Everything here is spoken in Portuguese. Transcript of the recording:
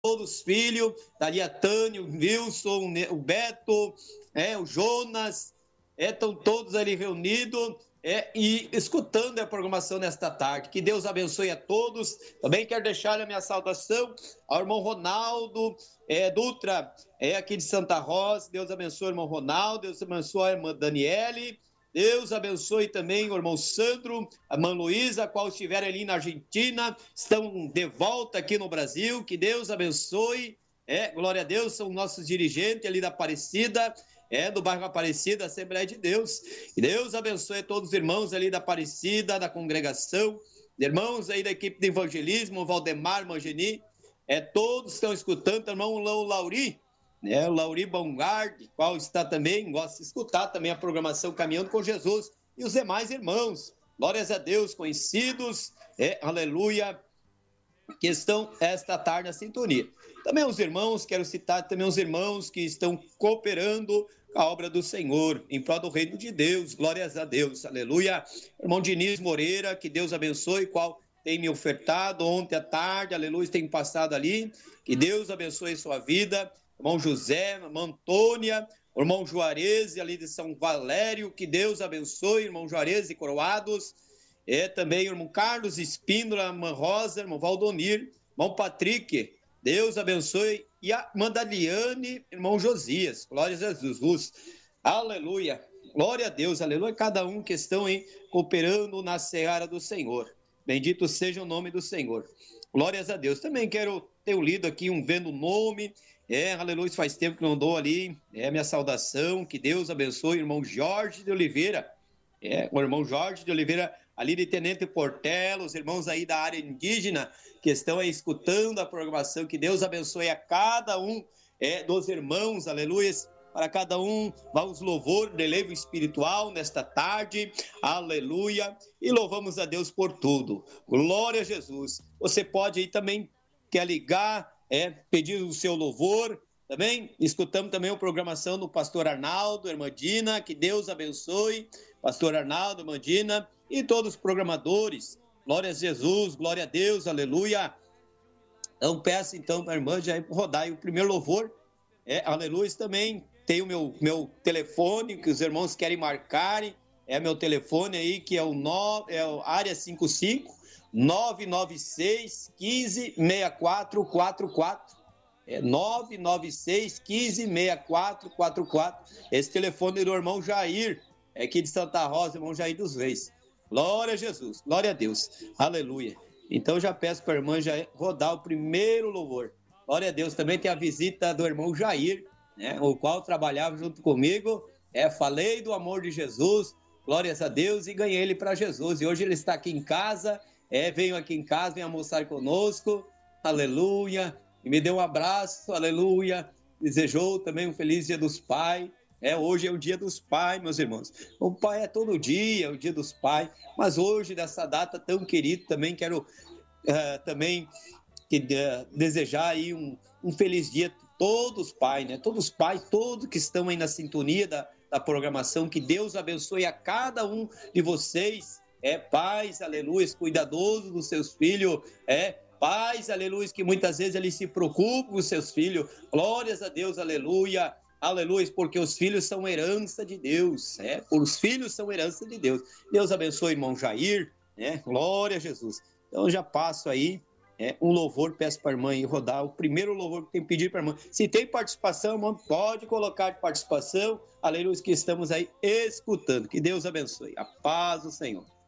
todos os filhos, dali a Tânia, o Wilson, o Beto, o Jonas, estão todos ali reunidos e escutando a programação nesta tarde. Que Deus abençoe a todos. Também quero deixar a minha saudação ao irmão Ronaldo Dutra, aqui de Santa Rosa. Deus abençoe o irmão Ronaldo, Deus abençoe a irmã Daniele, Deus abençoe também o irmão Sandro, a irmã Luísa, a qual estiver ali na Argentina, estão de volta aqui no Brasil. Que Deus abençoe, glória a Deus, são nossos dirigentes ali da Aparecida, do bairro Aparecida, Assembleia de Deus. Que Deus abençoe todos os irmãos ali da Aparecida, da congregação, irmãos aí da equipe de evangelismo, Valdemar, Mangeni, todos estão escutando, irmão Lauri, o Lauri Baumgard, qual está também, gosta de escutar também a programação Caminhando com Jesus, e os demais irmãos, glórias a Deus, conhecidos, aleluia, que estão esta tarde na sintonia. Também os irmãos, quero citar também os irmãos que estão cooperando com a obra do Senhor, em prol do reino de Deus, glórias a Deus, aleluia. Irmão Diniz Moreira, que Deus abençoe, qual tem me ofertado ontem à tarde, aleluia, tem passado ali, que Deus abençoe sua vida. Irmão José, irmã Antônia, irmão Juarez, ali de São Valério, que Deus abençoe, irmão Juarez e Coroados, também irmão Carlos Espíndola, irmã Rosa, irmão Valdomir, irmão Patrick, Deus abençoe, e a irmã Daliane, irmão Josias, glória a Jesus, aleluia, glória a Deus, aleluia, cada um que estão aí cooperando na seara do Senhor, bendito seja o nome do Senhor, glórias a Deus. Também quero ter lido aqui vendo o nome, aleluia, faz tempo que não dou ali, minha saudação, que Deus abençoe o irmão Jorge de Oliveira, o irmão Jorge de Oliveira, ali de Tenente Portela, os irmãos aí da área indígena, que estão aí escutando a programação, que Deus abençoe a cada um dos irmãos, aleluia, para cada um, vamos louvor, relevo espiritual nesta tarde, aleluia, e louvamos a Deus por tudo, glória a Jesus. Você pode aí também, quer ligar, pedir o seu louvor, também escutamos também a programação do pastor Arnaldo, irmã Dina, que Deus abençoe, pastor Arnaldo, irmã Dina, e todos os programadores, glória a Jesus, glória a Deus, aleluia. Então peço então para a irmã já rodar aí o primeiro louvor, aleluia. Também tem o meu telefone, que os irmãos querem marcarem, meu telefone aí, que é o área 55, 996 15 6444, 996 15 6444, esse telefone do irmão Jair, aqui de Santa Rosa, irmão Jair dos Reis, glória a Jesus, glória a Deus, aleluia. Então já peço para a irmã já rodar o primeiro louvor, glória a Deus. Também tem a visita do irmão Jair, o qual trabalhava junto comigo, falei do amor de Jesus, glórias a Deus, e ganhei ele para Jesus, e hoje ele está aqui em casa, veio aqui em casa, vem almoçar conosco, aleluia, e me deu um abraço, aleluia, desejou também um feliz dia dos pais, hoje é o dia dos pais, meus irmãos, o pai é todo dia, é o dia dos pais, mas hoje, nessa data tão querida, também quero também desejar aí um feliz dia a todos os pais, todos os pais, todos que estão aí na sintonia da programação, que Deus abençoe a cada um de vocês, pais, aleluia, cuidadosos dos seus filhos, pais, aleluia, que muitas vezes eles se preocupam com os seus filhos, glórias a Deus, aleluia, aleluia, porque os filhos são herança de Deus, os filhos são herança de Deus. Deus abençoe o irmão Jair, glória a Jesus. Então já passo aí um louvor, peço para a irmã aí rodar o primeiro louvor que tem que pedir para a irmã. Se tem participação, irmã, pode colocar de participação, aleluia, que estamos aí escutando. Que Deus abençoe. A paz do Senhor.